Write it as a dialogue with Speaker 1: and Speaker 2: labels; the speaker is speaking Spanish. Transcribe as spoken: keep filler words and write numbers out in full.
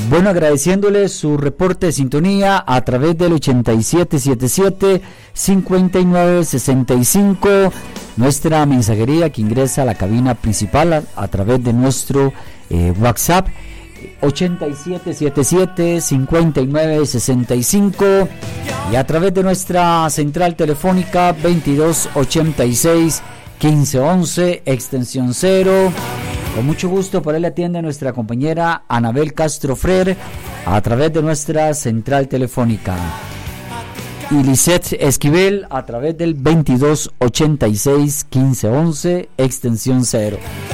Speaker 1: Bueno, agradeciéndole su reporte de sintonía a través del ochenta y siete setenta y siete cincuenta y nueve sesenta y cinco, nuestra mensajería que ingresa a la cabina principal a, a través de nuestro eh, WhatsApp ochenta y siete setenta y siete cincuenta y nueve sesenta y cinco y a través de nuestra central telefónica veintidós ochenta y seis quince once extensión cero. Con mucho gusto por él le atiende nuestra compañera Anabel Castro Frer a través de nuestra central telefónica. Y Lisette Esquivel a través del veintidós ochenta y seis quince once extensión cero.